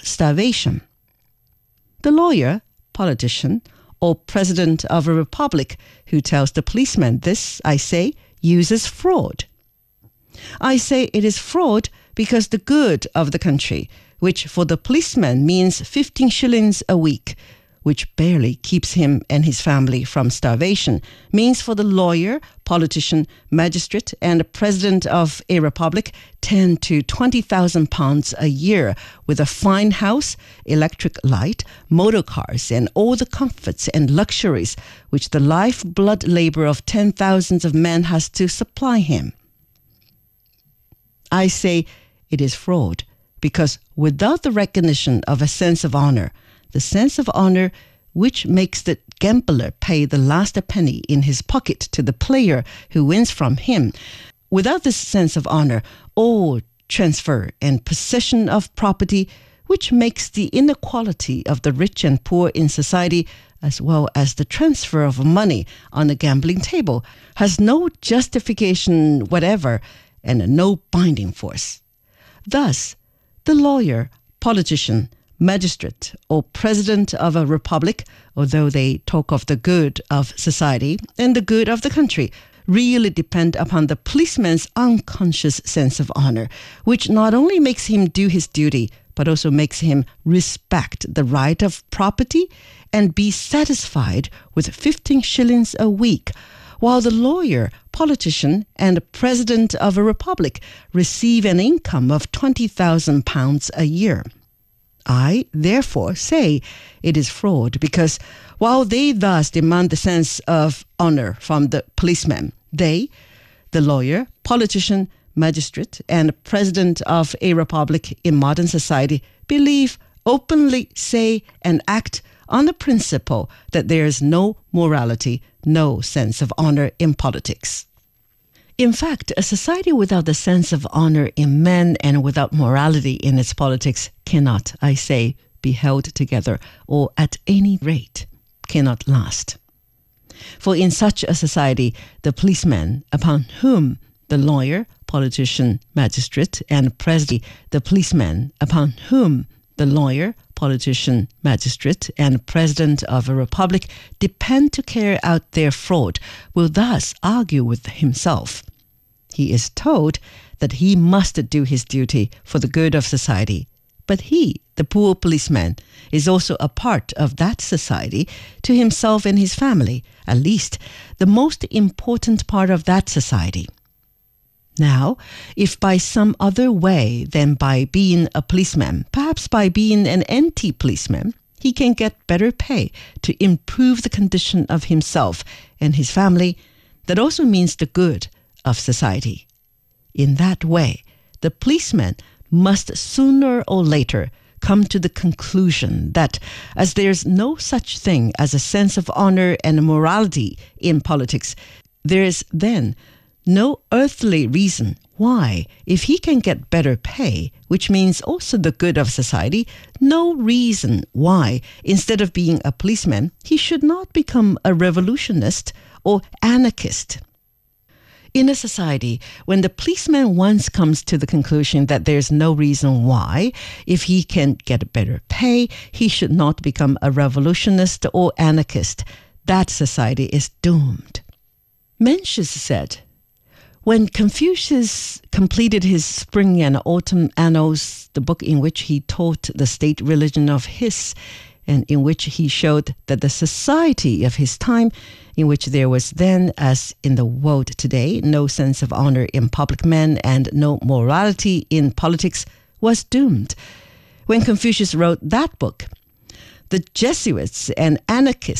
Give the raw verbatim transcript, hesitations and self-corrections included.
starvation. The lawyer, politician, or president of a republic who tells the policeman this, I say, uses fraud. I say it is fraud because the good of the country, which for the policeman means fifteen shillings a week, which barely keeps him and his family from starvation, means for the lawyer, politician, magistrate, and president of a republic ten to twenty thousand pounds a year, with a fine house, electric light, motor cars, and all the comforts and luxuries which the lifeblood labor of ten thousands of men has to supply him. I say it is fraud because without the recognition of a sense of honor, the sense of honor which makes the gambler pay the last penny in his pocket to the player who wins from him. Without this sense of honor, all transfer and possession of property, which makes the inequality of the rich and poor in society, as well as the transfer of money on a gambling table, has no justification whatever and no binding force. Thus, the lawyer, politician, magistrate, or president of a republic, although they talk of the good of society and the good of the country, really depend upon the policeman's unconscious sense of honor, which not only makes him do his duty, but also makes him respect the right of property and be satisfied with fifteen shillings a week, while the lawyer, politician, and president of a republic receive an income of twenty thousand pounds a year. I, therefore, say it is fraud because while they thus demand the sense of honor from the policeman, they, the lawyer, politician, magistrate, and president of a republic in modern society, believe, openly say, and act on the principle that there is no morality, no sense of honor in politics. In fact, a society without the sense of honor in men and without morality in its politics cannot, I say, be held together, or at any rate cannot last. For in such a society, the policeman upon whom the lawyer, politician, magistrate, and president, the policeman upon whom the lawyer, politician, magistrate, and president of a republic depend to carry out their fraud, will thus argue with himself. He is told that he must do his duty for the good of society, but he, the poor policeman, is also a part of that society to himself and his family, at least the most important part of that society. Now, if by some other way than by being a policeman, perhaps by being an anti-policeman, he can get better pay to improve the condition of himself and his family, that also means the good of society. In that way, the policeman must sooner or later come to the conclusion that as there's no such thing as a sense of honor and morality in politics, there is then no earthly reason why, if he can get better pay, which means also the good of society, no reason why, instead of being a policeman, he should not become a revolutionist or anarchist. In a society, when the policeman once comes to the conclusion that there's no reason why, if he can get better pay, he should not become a revolutionist or anarchist, that society is doomed. Mencius said, when Confucius completed his Spring and Autumn Annals, the book in which he taught the state religion of his, and in which he showed that the society of his time, in which there was then, as in the world today, no sense of honor in public men and no morality in politics, was doomed. When Confucius wrote that book, the Jesuits and anarchists